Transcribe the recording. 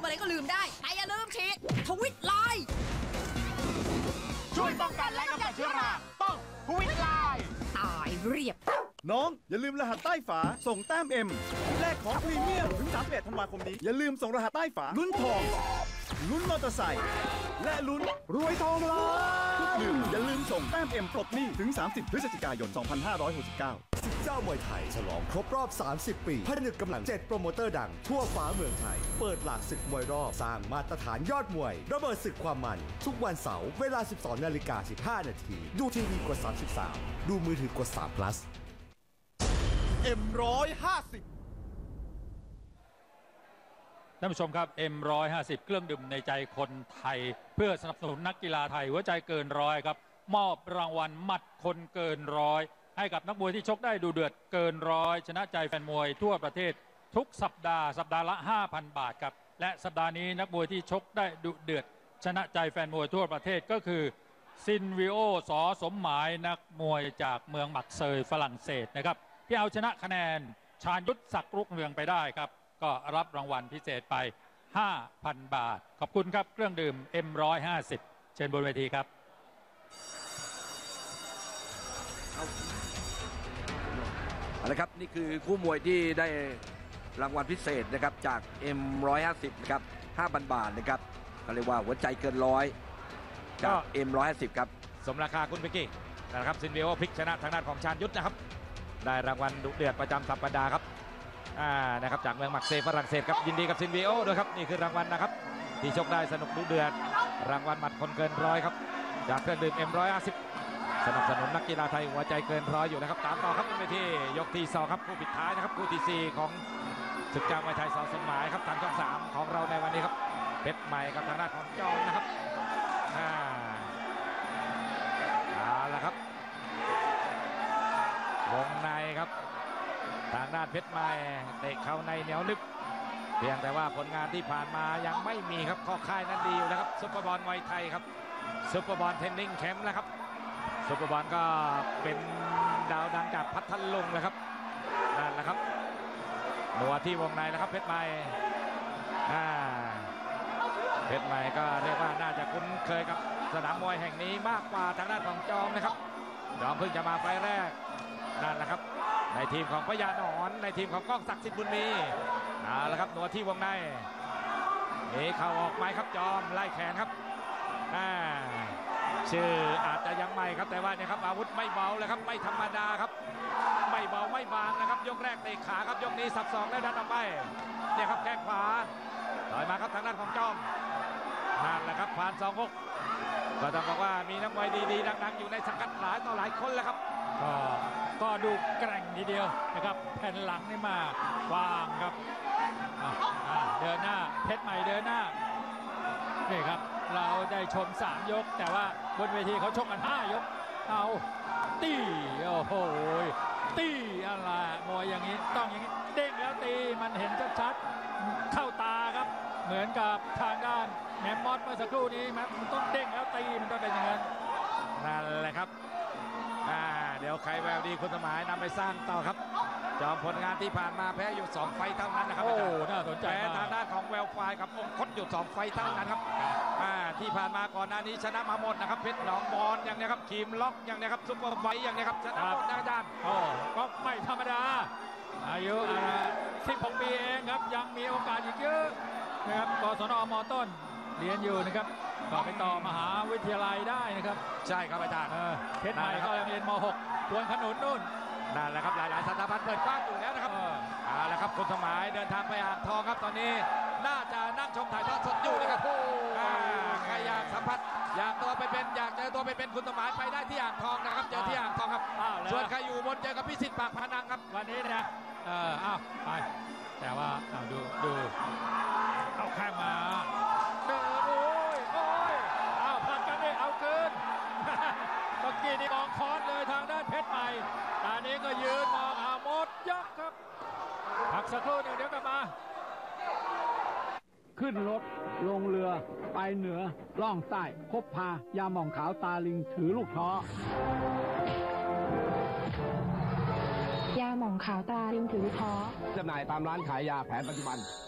อะไรก็ลืมได้แต่อย่าลืมฉีดทวิตไลน์ช่วยป้องกันและกำจัดเชื้อราต้องทวิตไลน์ตายเรียบน้องอย่าลืมรหัสใต้ฝาส่งแต้มเอ็มแลกของพรีเมียมถึง31ธันวาคมนี้อย่าลืมส่งรหัสใต้ฝาลุ้นทองลุ้นมอเตอร์ไซค์และลุ้นรวยทองล้านทุกเดือนอย่าลืมส่งแต้มเอ็มปลดหนี้ถึง30พฤศจิกายน2569 เจ้ามวยไทยฉลองครบรอบ 30 ปีผนึกกำลัง7โปรโมเตอร์ดังทั่วฟ้าเมืองไทย เปิดหลากศึกมวยรอบสร้างมาตรฐานยอดมวย ระเบิดศึกความมัน ทุกวันเสาร์เวลา 12:15 น.ดูทีวีกด33ดูมือถือกด3 plus M150 ท่านผู้ชมครับ M150 เครื่องดื่มในใจคนไทยเพื่อสนับสนุนนักกีฬาไทยหัวใจเกินร้อยครับมอบรางวัลหมัดคนเกินร้อยให้กับนักมวยที่ชกได้ดูเดือดเกินร้อยชนะใจแฟนมวยทั่วประเทศทุกสัปดาห์ละ 5,000 บาทครับและสัปดาห์นี้นักมวยที่ชกได้ดุเดือดชนะใจแฟนมวยทั่วประเทศก็คือซินวิโอสอสมหมายนักมวยจากเมืองมักเซยฝรั่งเศสนะครับที่เอาชนะคะแนนชาญยุทธศักดิ์รุ่งเรืองไปได้ครับก็รับรางวัลพิเศษไป 5,000 บาทขอบคุณครับเครื่องดื่ม M150 เชิญบนเวทีครับเอาละครับนี่คือคู่มวยที่ได้รางวัลพิเศษนะครับจาก M150 นะครับ 5,000 บาทนะครับเขาเรียกว่าหัวใจเกินร้อยจาก M150 ครับสมราคาคุณเบกกี้นะครับซินเวโอพลิกชนะทางด้านของชาญยุทธนะครับได้รางวัลดุเดือดประจำสัปดาห์ครับนะครับจากเมืองมักเซฝรั่งเศสครับยินดีกับซินเวโอด้วยครับนี่คือรางวัลนะครับที่ชกได้สนุกดุเดือดรางวัลหมัดคนเกินร้อยครับจากเครื่องดื่ม M150สนับสนุนนักกีฬาไทยหัวใจเกินร้อยอยู่นะครับตามต่อครับเป็นที่ยกที่2ครับคู่ปิดท้ายนะครับคู่ที่4ของศึกเจ้ามวยไทยสอสมหมายครับทางช่อง3ของเราในวันนี้ครับเพชรใหม่กับทางด้านของจอมนะครับเอาละครับวงในครับทางด้านเพชรใหม่เตะเข้าในเหนียวลึกเพียงแต่ว่าผลงานที่ผ่านมายังไม่มีครับข้อค่ายนั้นดีอยู่นะครับซุปเปอร์บอลมวยไทยครับซุปเปอร์บอลเทรนนิ่งแคมป์นะครับซุปเปอร์บอลก็เป็นดาวดังจากพัทลุงเลยครับนั่นแหละครับหนัวที่วงในแล้วครับเพชรใหม่เพชรใหม่ก็เรียกว่าน่าจะคุ้นเคยกับสนามมวยแห่งนี้มากกว่าทางด้านของจอมนะครับจอมเพิ่งจะมาไฟแรกนั่นแหละครับในทีมของพญาหนอนในทีมของก้องศักดิ์สิทธิ์บุญมีเอาละครับหนัวที่วงในเข้าออกไม้ครับจอมไล่แขนครับชื่ออาจจะยังไม่ครับแต่ว่าเนี่ยครับอาวุธไม่เบาเลยครับไม่ธรรมดาครับไม่เบาไม่บางนะครับยกแรกเตะขาครับยกนี้สับศอกแล้วดันออกไปเนี่ยครับแข้งขวาต่อยมาครับทางด้านของจอมนั่นแหละครับผ่าน2 ยกก็ต้องบอกว่ามีนักมวยดีๆดังๆอยู่ในสังกัดหลายต่อหลายคนแล้วครับก็ดูแกร่งทีเดียวนะครับแผ่นหลังนี่มากว้างครับเดินหน้าเพชรใหม่เดินหน้านี่ครับเราได้ชม3 ยกแต่ว่าบนเวทีเขาชกกัน5 ยกเอาตีโอ้โหตีอะไรมวยอย่างนี้ต้องอย่างนี้เด้งแล้วตีมันเห็นชัดๆเข้าตาครับเหมือนกับทางด้านแหมมอสเมื่อสักครู่นี้มันต้องเด้งแล้วตีมันต้องเป็นอย่างนั้นนั่นแหละครับเดี๋ยวใครแววดีคุณสมายนำไปสร้างต่อครับจอมผลงานที่ผ่านมาแพ้อยู่2 ไฟเท่านั้นนะครับโอ้น่าสนใจแพ้ทางด้านของแววไฟกับองคตอยู่2 ไฟเท่านั้นครับที่ผ่านมาก่อนหน้านี้ชนะมาหมดนะครับเพชรหนองบอลอย่างนี้ครับคีมล็อกอย่างนี้ครับซุปเปอร์ไฟอย่างนี้ครับชนะหมดนะอาจารย์ก็ไม่ธรรมดาอายุ16 ปีเองครับยังมีโอกาสอีกเยอะนะครับกศน.ม.ต้นเรียนอยู่นะครับก็ไปต่อมหาวิทยาลัยได้นะครับใช่ครับอาจารย์เพชรใหม่ก็ยังเรียนม.6 ควรขนุนนู่นนั่นแหละครับหลายๆสถาบันเปิดกว้างอยู่แล้วนะครับเอาละครับคุณสมัยเดินทางไปอ่างทองครับตอนนี้น่าจะนั่งชมถ่ายทอดสดอยู่นะครับใครอยากสัมผัสอยากตัวเป็นอยากเจอตัวเป็นคุณสมัยไปได้ที่อ่างทองนะครับเจอที่อ่างทองครับส่วนใครอยู่บนเจอกับพิสิทธิ์ปากพนังครับวันนี้นะไปแต่ว่าดูเอาแข้งมาเดินโอ้ยผลัดกันเลยเอาคืนเมื่อกี้นี่มองคอนเลยทางด้านเพชรใหม่ตอนนี้ก็ยืนมองหมดยกครับพักสักครู่หนึ่งเดี๋ยวกลับมาขึ้นรถลงเรือไปเหนือล่องใต้พบพายาหม่องขาวตาลิงถือลูกท้อยาหม่องขาวตาลิงถือลูกท้อจำหน่ายตามร้านขายยาแผนปัจจุบัน